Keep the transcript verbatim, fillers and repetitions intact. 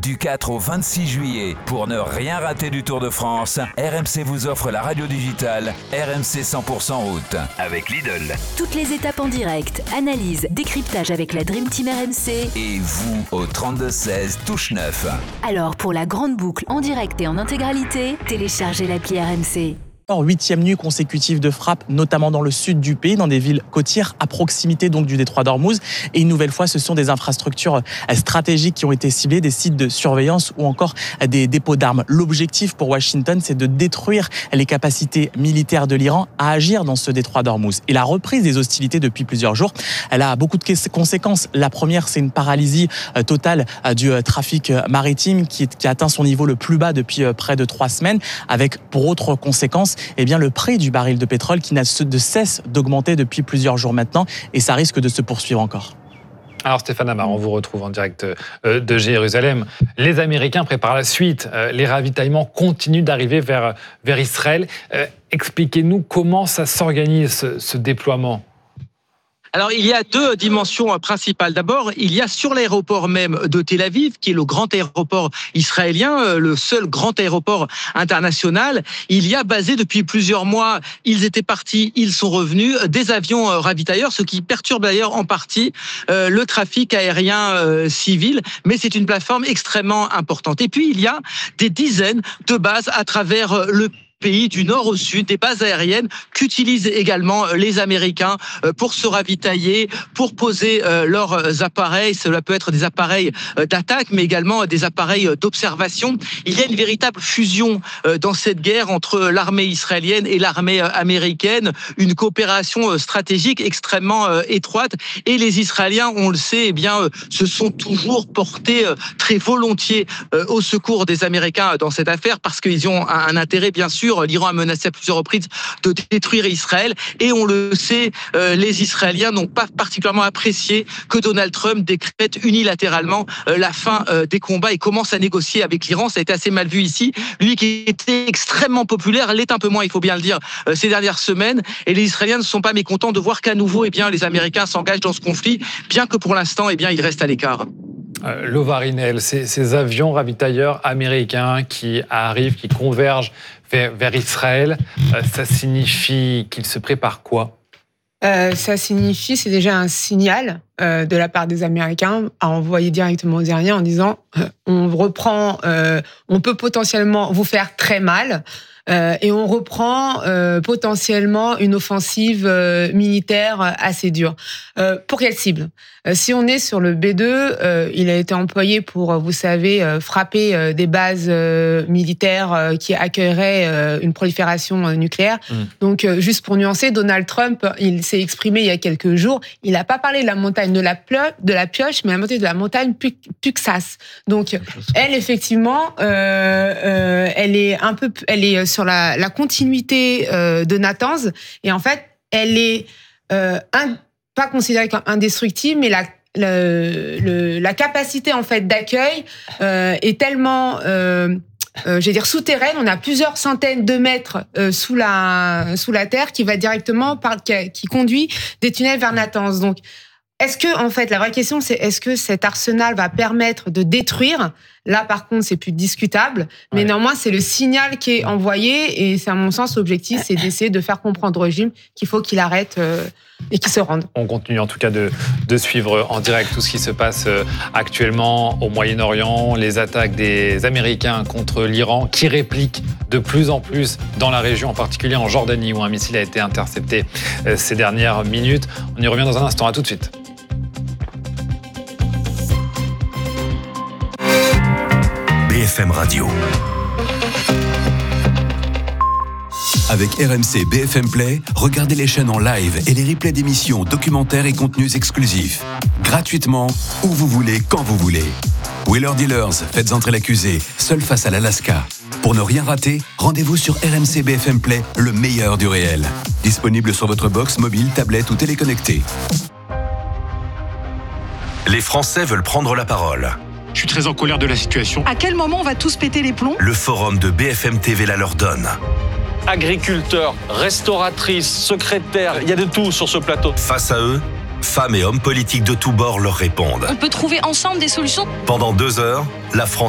Du quatre au vingt-six juillet, pour ne rien rater du Tour de France, R M C vous offre la radio digitale R M C cent pour cent route avec Lidl. Toutes les étapes en direct, analyse, décryptage avec la Dream Team R M C. Et vous au trente-deux seize, touche neuf. Alors pour la grande boucle en direct et en intégralité, téléchargez l'appli R M C. Huitième nuit consécutive de frappe, notamment dans le sud du pays, dans des villes côtières à proximité donc du détroit d'Ormuz. Et une nouvelle fois, ce sont des infrastructures stratégiques qui ont été ciblées, des sites de surveillance ou encore des dépôts d'armes. L'objectif pour Washington, c'est de détruire les capacités militaires de l'Iran à agir dans ce détroit d'Ormuz. Et la reprise des hostilités depuis plusieurs jours, elle a beaucoup de conséquences. La première, c'est une paralysie totale du trafic maritime qui, qui atteint son niveau le plus bas depuis près de trois semaines, avec pour autre conséquence, eh bien, le prix du baril de pétrole qui n'a de cesse d'augmenter depuis plusieurs jours maintenant, et ça risque de se poursuivre encore. Alors Stéphane Amar, on vous retrouve en direct de Jérusalem. Les Américains préparent la suite. Les ravitaillements continuent d'arriver vers, vers Israël. Expliquez-nous comment ça s'organise, ce, ce déploiement. Alors, il y a deux dimensions principales. D'abord, il y a sur l'aéroport même de Tel Aviv, qui est le grand aéroport israélien, le seul grand aéroport international, il y a basé depuis plusieurs mois, ils étaient partis, ils sont revenus, des avions ravitailleurs, ce qui perturbe d'ailleurs en partie euh, le trafic aérien euh, civil, mais c'est une plateforme extrêmement importante. Et puis, il y a des dizaines de bases à travers le pays du nord au sud, des bases aériennes qu'utilisent également les Américains pour se ravitailler, pour poser leurs appareils. Cela peut être des appareils d'attaque, mais également des appareils d'observation. Il y a une véritable fusion dans cette guerre entre l'armée israélienne et l'armée américaine, une coopération stratégique extrêmement étroite. Et les Israéliens, on le sait, eh bien, se sont toujours portés très volontiers au secours des Américains dans cette affaire, parce qu'ils ont un intérêt, bien sûr. L'Iran a menacé à plusieurs reprises de détruire Israël. Et on le sait, euh, les Israéliens n'ont pas particulièrement apprécié que Donald Trump décrète unilatéralement euh, la fin euh, des combats et commence à négocier avec l'Iran. Ça a été assez mal vu ici. Lui qui était extrêmement populaire, l'est un peu moins, il faut bien le dire, euh, ces dernières semaines. Et les Israéliens ne sont pas mécontents de voir qu'à nouveau, eh bien, les Américains s'engagent dans ce conflit, bien que pour l'instant, eh bien, ils restent à l'écart. Euh, Lovarinel, ces, ces avions ravitailleurs américains qui arrivent, qui convergent vers, vers Israël, euh, ça signifie qu'ils se préparent quoi ? Euh, ça signifie, c'est déjà un signal euh, de la part des Américains à envoyer directement aux Iraniens en disant euh, on reprend, euh, on peut potentiellement vous faire très mal. Euh, et on reprend euh, potentiellement une offensive euh, militaire assez dure. Euh, pour quelle cible ? euh, Si on est sur le B deux, euh, il a été employé pour, vous savez, euh, frapper euh, des bases euh, militaires euh, qui accueilleraient euh, une prolifération euh, nucléaire. Mmh. Donc, euh, juste pour nuancer, Donald Trump, il s'est exprimé il y a quelques jours, il n'a pas parlé de la montagne de la, pleu- de la pioche, mais la montagne de la montagne Puxas. Donc, elle, effectivement, euh, euh, elle est un peu... Elle est sur la, la continuité euh, de Natanz, et en fait, elle est euh, un, pas considérée comme indestructible, mais la, le, le, la capacité en fait d'accueil euh, est tellement, euh, euh, je vais dire souterraine. On a plusieurs centaines de mètres euh, sous la sous la terre qui va directement par qui, qui conduit des tunnels vers Natanz. Donc, est-ce que, en fait, la vraie question, c'est est-ce que cet arsenal va permettre de détruire ? Là, par contre, c'est plus discutable. Mais ouais. Néanmoins, c'est le signal qui est envoyé. Et c'est, à mon sens, l'objectif, c'est d'essayer de faire comprendre au régime qu'il faut qu'il arrête euh, et qu'il se rende. On continue, en tout cas, de, de suivre en direct tout ce qui se passe actuellement au Moyen-Orient, les attaques des Américains contre l'Iran, qui répliquent de plus en plus dans la région, en particulier en Jordanie, où un missile a été intercepté ces dernières minutes. On y revient dans un instant. À tout de suite. B F M Radio. Avec R M C B F M Play, regardez les chaînes en live et les replays d'émissions, documentaires et contenus exclusifs. Gratuitement, où vous voulez, quand vous voulez. Wheeler Dealers, faites entrer l'accusé, seul face à l'Alaska. Pour ne rien rater, rendez-vous sur R M C B F M Play, le meilleur du réel. Disponible sur votre box mobile, tablette ou téléconnectée. Les Français veulent prendre la parole. Je suis très en colère de la situation. À quel moment on va tous péter les plombs ? Le forum de B F M T V la leur donne. Agriculteurs, restauratrices, secrétaires, il y a de tout sur ce plateau. Face à eux, femmes et hommes politiques de tous bords leur répondent. On peut trouver ensemble des solutions. Pendant deux heures, la France